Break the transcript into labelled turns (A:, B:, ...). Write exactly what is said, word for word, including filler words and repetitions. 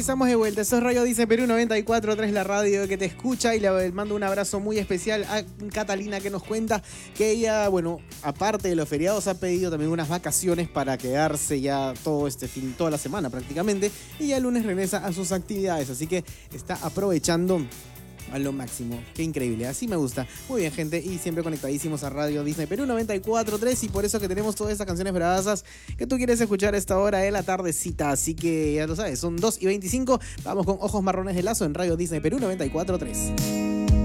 A: estamos de vuelta. Eso es Radio Disney Perú noventa y cuatro punto tres, la radio que te escucha. Y le mando un abrazo muy especial a Catalina, que nos cuenta que ella, bueno, aparte de los feriados, ha pedido también unas vacaciones para quedarse ya todo este fin, toda la semana prácticamente. Y ya el lunes regresa a sus actividades. Así que está aprovechando a lo máximo. Qué increíble, así me gusta. Muy bien, gente, y siempre conectadísimos a Radio Disney Perú noventa y cuatro punto tres, y por eso que tenemos todas estas canciones bravasas que tú quieres escuchar a esta hora de la tardecita. Así que ya lo sabes, son dos y veinticinco. Vamos con Ojos Marrones de Lazo en Radio Disney Perú noventa y cuatro punto tres.